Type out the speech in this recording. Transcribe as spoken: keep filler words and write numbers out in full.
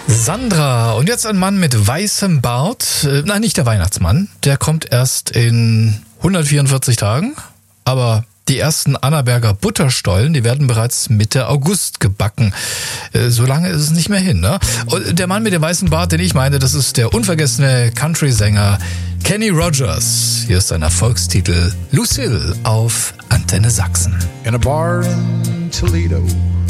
Sandra. Und jetzt ein Mann mit weißem Bart. Äh, nein, nicht der Weihnachtsmann. Der kommt erst in hundertvierundvierzig Tagen. Aber die ersten Annaberger Butterstollen, die werden bereits Mitte August gebacken. Äh, so lange ist es nicht mehr hin, ne? Und der Mann mit dem weißen Bart, den ich meine, das ist der unvergessene Country-Sänger Kenny Rogers. Hier ist sein Erfolgstitel Lucille auf Antenne Sachsen. In a bar in Toledo